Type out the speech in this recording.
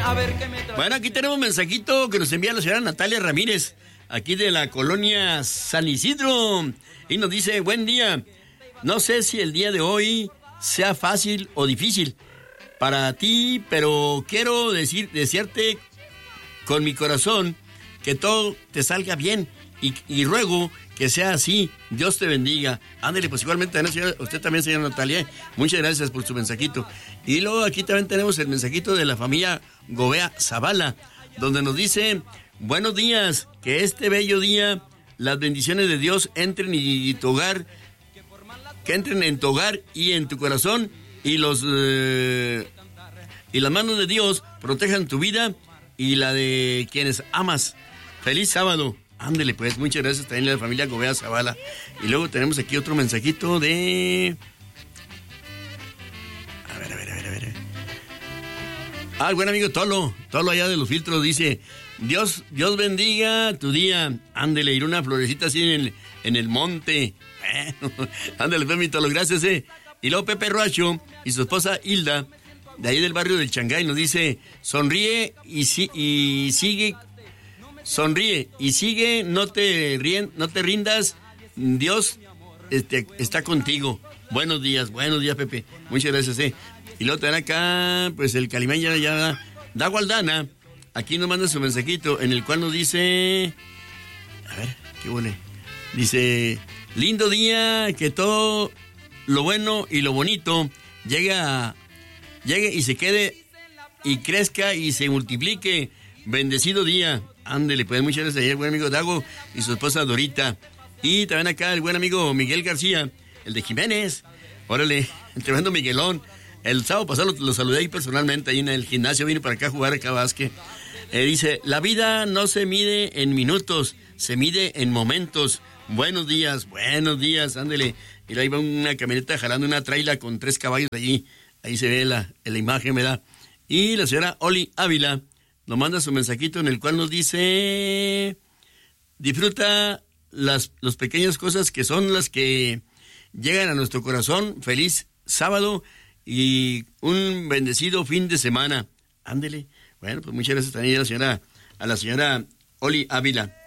Bueno, aquí tenemos un mensajito que nos envía la señora Natalia Ramírez, aquí de la colonia San Isidro, y nos dice: buen día, no sé si el día de hoy sea fácil o difícil para ti, pero quiero desearte con mi corazón que todo te salga bien y ruego que sea así. Dios te bendiga. Ándale, pues igualmente, usted también, señora Natalia, muchas gracias por su mensajito. Y luego aquí también tenemos el mensajito de la familia Gobea Zavala, donde nos dice: buenos días, que este bello día las bendiciones de Dios entren y tu hogar, que entren en tu hogar y en tu corazón, y las manos de Dios protejan tu vida y la de quienes amas. Feliz sábado. Ándele, pues, muchas gracias también a la familia Gobea Zavala. Y luego tenemos aquí otro mensajito de... A ver. El buen amigo Tolo allá de los filtros dice: Dios bendiga tu día. Ándele, ir una florecita así en el monte. Ándele, pues, mi Tolo, gracias, Y luego Pepe Roacho y su esposa Hilda, de ahí del barrio del Changay, nos dice: sonríe y sigue. Sonríe y sigue, no te rindas, Dios está contigo. Buenos días, Pepe. Muchas gracias, Y luego también acá, pues el Calimán ya da Gualdana. Aquí nos manda su mensajito, en el cual nos dice... A ver, qué huele. Dice: lindo día, que todo lo bueno y lo bonito llegue y se quede y crezca y se multiplique. Bendecido día. Ándele, pues, muchas gracias al buen amigo Dago y su esposa Dorita. Y también acá el buen amigo Miguel García, el de Jiménez. Órale, el tremendo Miguelón. El sábado pasado lo saludé ahí personalmente, ahí en el gimnasio, vino para acá a jugar acá básquet. Dice: la vida no se mide en minutos, se mide en momentos. Buenos días, ándele. Y ahí va una camioneta jalando una traila con 3 caballos allí. Ahí se ve la imagen, ¿verdad? Y la señora Oli Ávila nos manda su mensajito, en el cual nos dice: disfruta las pequeñas cosas que son las que llegan a nuestro corazón. Feliz sábado y un bendecido fin de semana. Ándele. Bueno, pues muchas gracias también a la señora Oli Ávila.